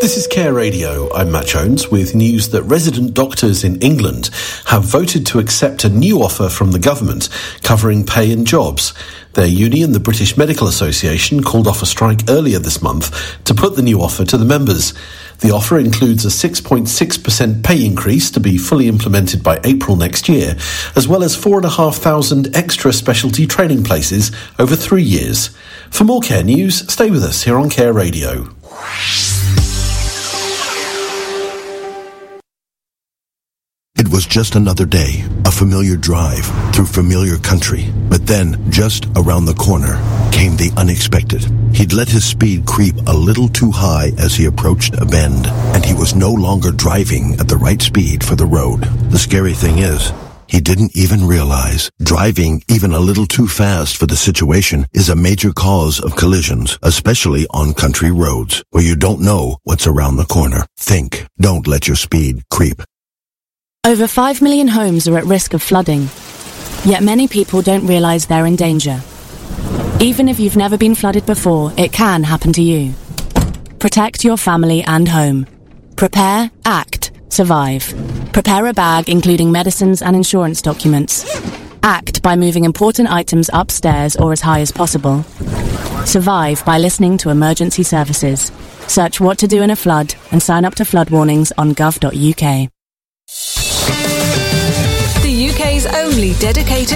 This is Care Radio. I'm Matt Jones with news that resident doctors in England have voted to accept a new offer from the government covering pay and jobs. Their union, the British Medical Association, called off a strike earlier this month to put the new offer to the members. The offer includes a 6.6% pay increase to be fully implemented by April next year, as well as 4,500 extra specialty training places over 3 years. For more Care news, stay with us here on Care Radio. It was just another day, a familiar drive through familiar country. But then, just around the corner, came the unexpected. He'd let his speed creep a little too high as he approached a bend, and he was no longer driving at the right speed for the road. The scary thing is, he didn't even realize driving even a little too fast for the situation is a major cause of collisions, especially on country roads, where you don't know what's around the corner. Think, don't let your speed creep. Over 5 million homes are at risk of flooding, yet many people don't realise they're in danger. Even if you've never been flooded before, it can happen to you. Protect your family and home. Prepare, act, survive. Prepare a bag including medicines and insurance documents. Act by moving important items upstairs or as high as possible. Survive by listening to emergency services. Search what to do in a flood and sign up to flood warnings on gov.uk. The UK's only dedicated